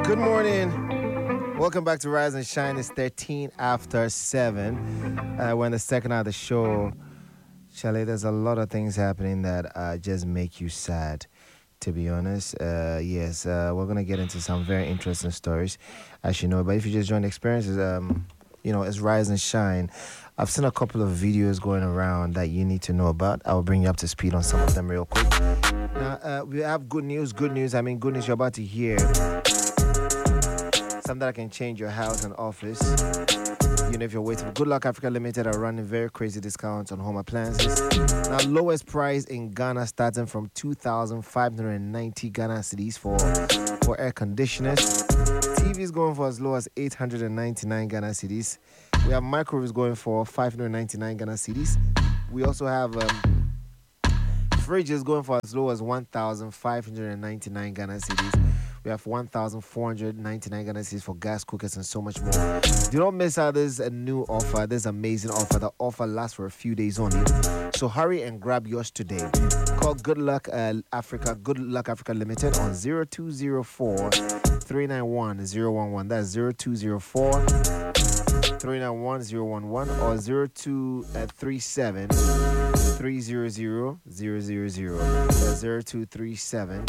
Good morning. Welcome back to Rise and Shine. It's 13 after 7. We're in the second half of the show. Chalet, there's a lot of things happening that just make you sad, to be honest. Yes, we're going to get into some very interesting stories, as you know. But if you just joined the experiences, it's Rise and Shine. I've seen a couple of videos going around that you need to know about. I'll bring you up to speed on some of them real quick. Now, we have good news. Good news you're about to hear. Something that can change your house and office. If you're waiting for Good Luck Africa Limited are running very crazy discounts on home appliances. Now, lowest price in Ghana starting from 2,590 Ghana cedis for air conditioners. TVs going for as low as 899 Ghana cedis. We have microwaves going for 599 Ghana cedis. We also have fridges going for as low as 1,599 Ghana cedis. We have 1,499 Ghana cedis for gas cookers and so much more. Do not miss out. There's a new offer. There's an amazing offer. The offer lasts for a few days only. So hurry and grab yours today. Call Good Luck Africa Limited on 0204 391 011. That's 0204 391 011 or 0237 300 000. That's 0237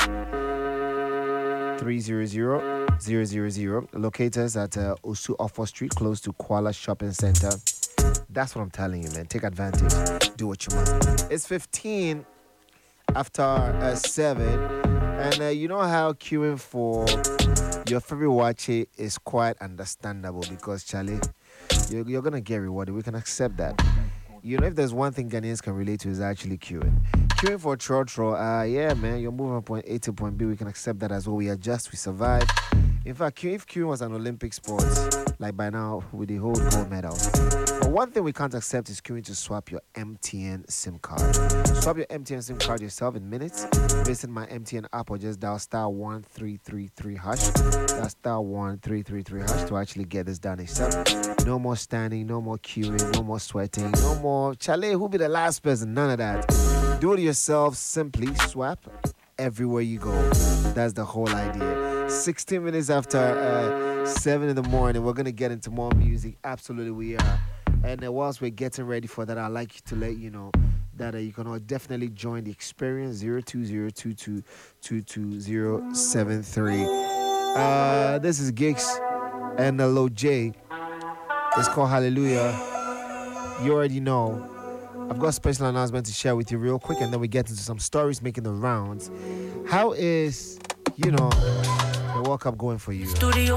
300 Locate us at Osu Offer Street, close to Kuala Shopping Center. That's what I'm telling you, man. Take advantage. Do what you must. It's 15 after 7. And you know how queuing for your favorite watch is quite understandable because, Charlie, you're going to get rewarded. We can accept that. If there's one thing Ghanaians can relate to is actually queuing. Queuing for trotro, yeah, man, you're moving from point A to point B. We can accept that as well. We adjust, we survive. In fact, if queuing was an Olympic sport, like by now, with the whole gold medal. But one thing we can't accept is queuing to swap your MTN SIM card. Swap your MTN SIM card yourself in minutes. Visit my MTN app or just dial star 1333 hash. That's star 1333 hash to actually get this done yourself. No more standing, no more queuing, no more sweating, no more Chalet, who be the last person? None of that. Do it yourself, simply swap everywhere you go. That's the whole idea. 16 minutes after 7 in the morning, we're going to get into more music. Absolutely, we are. And whilst we're getting ready for that, I'd like to let you know that you can all definitely join the experience 020222073. This is Gigs and Lil J. It's called Hallelujah. You already know. I've got a special announcement to share with you real quick, and then we get into some stories making the rounds. How is, the World Cup going for you?